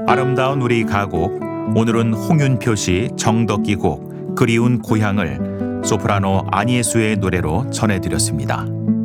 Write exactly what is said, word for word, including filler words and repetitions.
아름다운 우리 가곡, 오늘은 홍윤표 씨 정덕기 곡 그리운 고향을 소프라노 안예수의 노래로 전해드렸습니다.